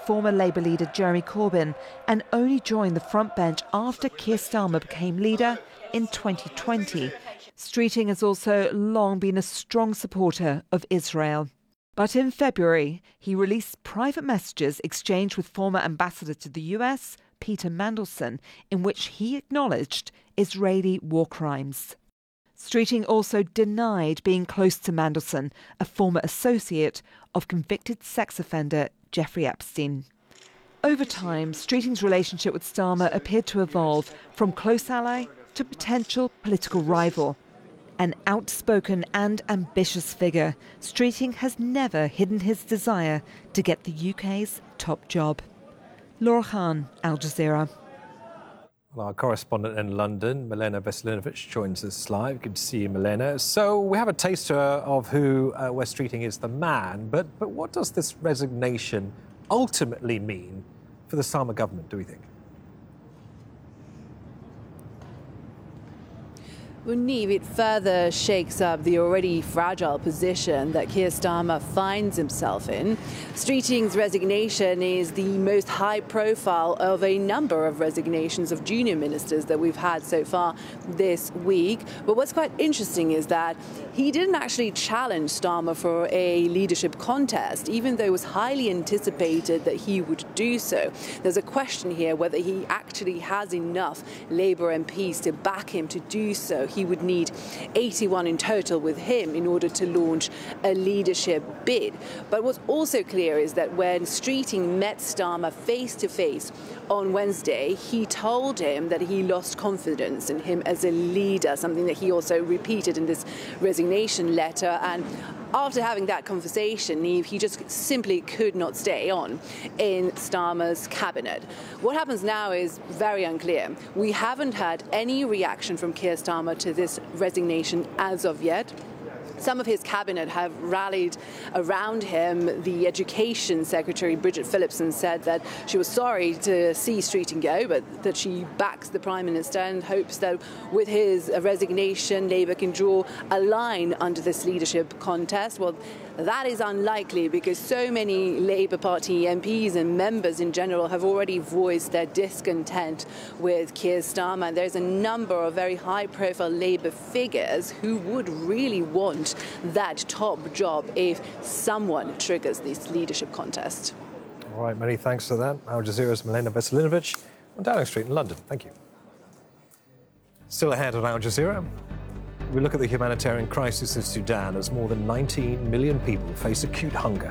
former Labour leader Jeremy Corbyn and only joined the front bench after Keir Starmer became leader in 2020. Streeting has also long been a strong supporter of Israel. But in February, he released private messages exchanged with former ambassador to the US, Peter Mandelson, in which he acknowledged Israeli war crimes. Streeting also denied being close to Mandelson, a former associate of convicted sex offender Jeffrey Epstein. Over time, Streeting's relationship with Starmer appeared to evolve from close ally to potential political rival. An outspoken and ambitious figure, Streeting has never hidden his desire to get the UK's top job. Laura Khan, Al Jazeera. Well, our correspondent in London, Milena Veselinovic, joins us live. Good to see you, Milena. So we have a taster of who Wes Streeting is, the man, but what does this resignation ultimately mean for the Starmer government, do we think? Well, Niamh, it further shakes up the already fragile position that Keir Starmer finds himself in. Streeting's resignation is the most high profile of a number of resignations of junior ministers that we've had so far this week. But what's quite interesting is that he didn't actually challenge Starmer for a leadership contest, even though it was highly anticipated that he would do so. There's a question here whether he actually has enough Labour MPs to back him to do so. He would need 81 in total with him in order to launch a leadership bid. But what's also clear is that when Streeting met Starmer face to face on Wednesday, he told him that he lost confidence in him as a leader, something that he also repeated in this resignation letter. And after having that conversation, Niamh, he just simply could not stay on in Starmer's cabinet. What happens now is very unclear. We haven't had any reaction from Keir Starmer to this resignation as of yet. Some of his cabinet have rallied around him. The Education Secretary, Bridget Phillipson, said that she was sorry to see Streeting go, but that she backs the Prime Minister and hopes that with his resignation, Labour can draw a line under this leadership contest. Well, that is unlikely because so many Labour Party MPs and members in general have already voiced their discontent with Keir Starmer. And there's a number of very high-profile Labour figures who would really want that top job if someone triggers this leadership contest. All right, many thanks for that. Al Jazeera's Milena Veselinovic on Downing Street in London. Thank you. Still ahead on Al Jazeera, we look at the humanitarian crisis in Sudan as more than 19 million people face acute hunger.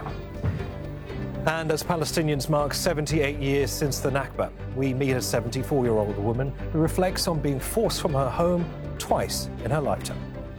And as Palestinians mark 78 years since the Nakba, we meet a 74-year-old woman who reflects on being forced from her home twice in her lifetime.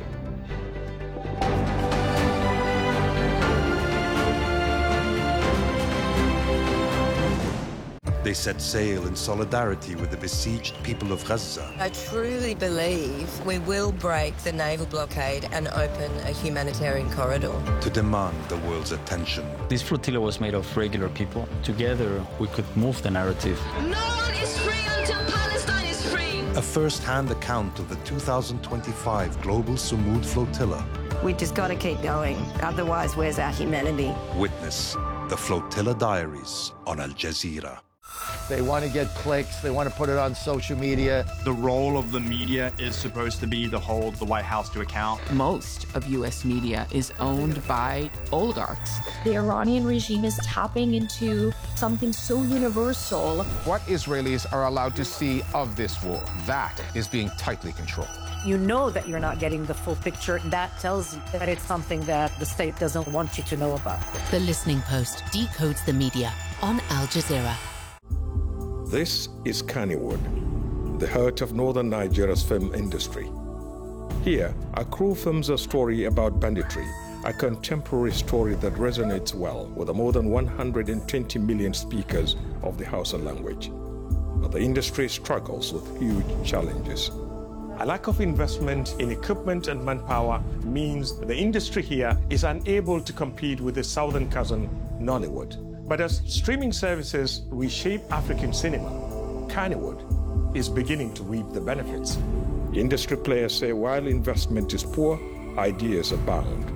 They set sail in solidarity with the besieged people of Gaza. I truly believe we will break the naval blockade and open a humanitarian corridor. To demand the world's attention. This flotilla was made of regular people. Together, we could move the narrative. No one is free until Palestine is free. A first-hand account of the 2025 Global Sumud Flotilla. We just got to keep going. Otherwise, where's our humanity? Witness the Flotilla Diaries on Al Jazeera. They want to get clicks. They want to put it on social media. The role of the media is supposed to be to hold the White House to account. Most of U.S. media is owned by oligarchs. The Iranian regime is tapping into something so universal. What Israelis are allowed to see of this war, that is being tightly controlled. You know that you're not getting the full picture. That tells you that it's something that the state doesn't want you to know about. The Listening Post decodes the media on Al Jazeera. This is Kannywood, the heart of northern Nigeria's film industry. Here, Accru films a story about banditry, a contemporary story that resonates well with the more than 120 million speakers of the Hausa language. But the industry struggles with huge challenges. A lack of investment in equipment and manpower means the industry here is unable to compete with its southern cousin, Nollywood. But as streaming services reshape African cinema, Kannywood is beginning to reap the benefits. Industry players say while investment is poor, ideas abound.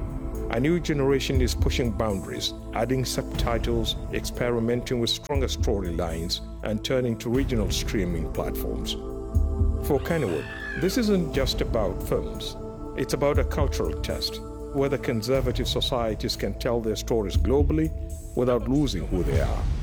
A new generation is pushing boundaries, adding subtitles, experimenting with stronger storylines, and turning to regional streaming platforms. For Kennywood, this isn't just about films. It's about a cultural test, whether conservative societies can tell their stories globally without losing who they are.